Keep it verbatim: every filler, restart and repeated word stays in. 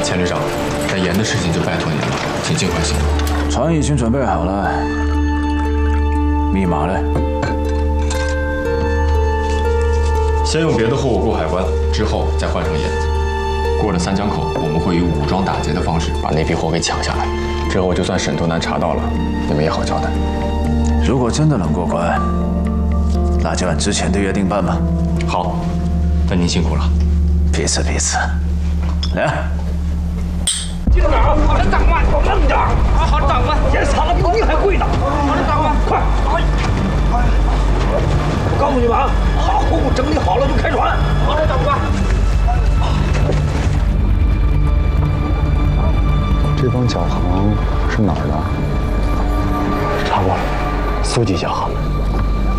钱旅长，该严的事情就拜托您了，请尽快行动。 船已经准备好了，密码呢？ 先用别的货物过海关，之后再换成盐。过了三江口，我们会以武装打劫的方式把那批货给抢下来。之后就算沈图南查到了，你们也好交代。 如果真的能过关，那就按之前的约定办吧。 好，那您辛苦了。 彼此彼此。来。 记住哪儿？好的，长官，慢点。啊，好的，长官。盐藏的比你还贵呢。好的，长官，快！哎，我告诉你们啊，把货物整理好了就开船。好的，长官。 这帮脚行是哪儿的？查过了，苏记脚行。